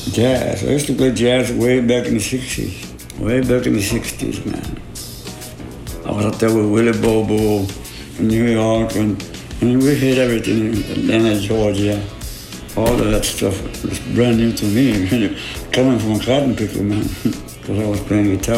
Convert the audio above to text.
Jazz. I used to play jazz way back in the 60s. Way back in the 60s, man. I was out there with Willie Bobo in New York, and we hit everything in Atlanta, Georgia. All of that stuff was brand new to me, coming from a cotton picker, man, because I was playing guitar.